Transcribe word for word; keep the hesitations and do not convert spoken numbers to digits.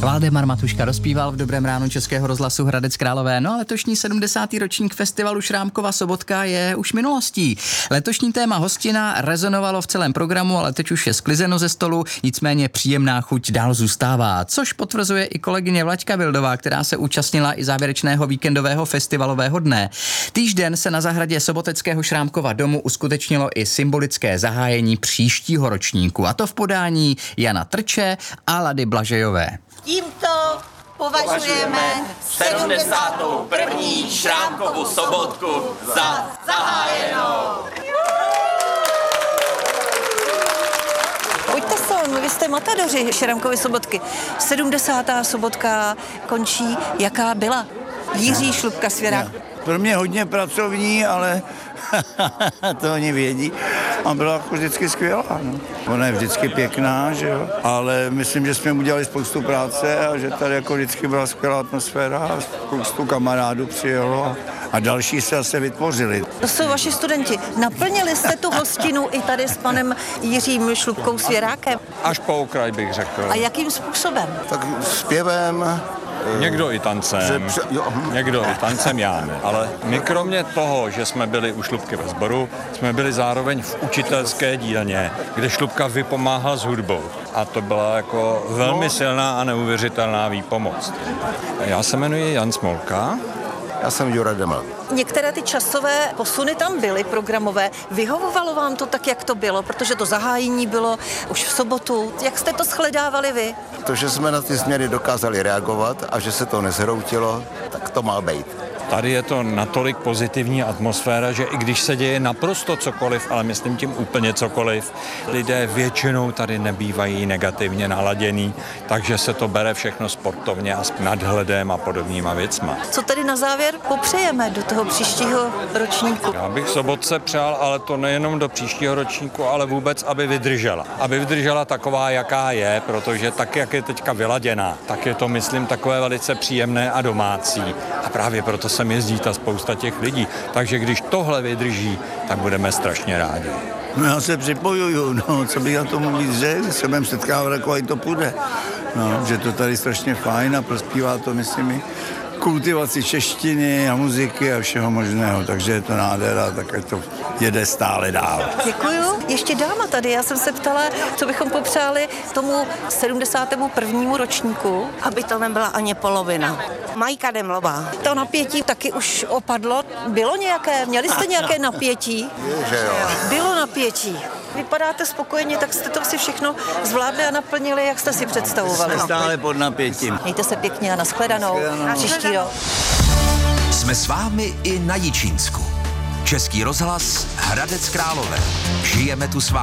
Valdemar Matuška rozpíval v Dobrém ránu Českého rozhlasu Hradec Králové. No a letošní sedmdesátý ročník festivalu Šrámkova Sobotka je už minulostí. Letošní téma hostina rezonovalo v celém programu, ale teď už je sklizeno ze stolu, nicméně příjemná chuť dál zůstává, což potvrzuje i kolegyně Vlaďka Vildová, která se účastnila i závěrečného víkendového festivalového dne. Týž den se na zahradě soboteckého Šrámkova domu uskutečnilo i symbolické zahájení příštího ročníku, a to v podání Jana Trče a Lady Blažejové. Tímto považujeme sedmdesátou první Šrámkovu sobotku za zahájenou. Pojďte sem, vy jste matadoři Šrámkovy sobotky. sedmdesátá sobotka končí, jaká byla? Jiří Šlupka Svěrák. Pro mě hodně pracovní, ale to oni vědí. A byla jako vždycky skvělá. No. Ona je vždycky pěkná, že jo? Ale myslím, že jsme udělali spoustu práce a že tady jako vždycky byla skvělá atmosféra a spoustu kamarádů přijelo a další se zase vytvořili. To jsou vaši studenti. Naplnili jste tu hostinu i tady s panem Jiřím Šlupkou Svěrákem? Až po okraj bych řekl. A jakým způsobem? Tak zpěvem. Někdo i tancem, Že, jo. někdo i tancem, já ne. Ale my kromě toho, že jsme byli u Šlupky ve sboru, jsme byli zároveň v učitelské dílně, kde Šlupka vypomáhal s hudbou. A to byla jako velmi silná a neuvěřitelná výpomoc. Já se jmenuji Jan Smolka. Já jsem Jura Deml. Některé ty časové posuny tam byly programové. Vyhovovalo vám to tak, jak to bylo? Protože to zahájení bylo už v sobotu. Jak jste to shledávali vy? To, že jsme na ty změny dokázali reagovat a že se to nezhroutilo, tak to má být. Tady je to natolik pozitivní atmosféra, že i když se děje naprosto cokoliv, ale myslím tím úplně cokoliv, lidé většinou tady nebývají negativně naladění, takže se to bere všechno sportovně a s nadhledem a podobnýma věcma. Co tedy na závěr popřejeme do toho příštího ročníku? Já bych sobotce přál, ale to nejenom do příštího ročníku, ale vůbec, aby vydržela. Aby vydržela taková, jaká je, protože tak, jak je teďka vyladěná, tak je to, myslím, takové velice příjemné a domácí. A právě proto sem jezdí ta spousta těch lidí. Takže když tohle vydrží, tak budeme strašně rádi. No já se připojuju, no, co bych na tomu víc řekl, se budeme setkávat, jako aj to půjde. No, že to tady strašně fajn a prospívá to, myslím, i kultivaci češtiny a muziky a všeho možného, takže je to nádhera, tak ať to jede stále dál. Děkuju. Ještě dáma tady, já jsem se ptala, co bychom popřáli tomu sedmdesátému prvnímu ročníku. Aby to nebyla ani polovina. Majka Demlová. To napětí taky už opadlo. Bylo nějaké, měli jste nějaké napětí? Že jo. Bylo napětí. Vypadáte spokojeně, tak jste to si všechno zvládli a naplnili, jak jste si představovali. Jsme stále pod napětím. Mějte se pěkně a nashledanou. A příští rok. Jsme s vámi i na Jičínsku. Český rozhlas Hradec Králové. Žijeme tu s vámi.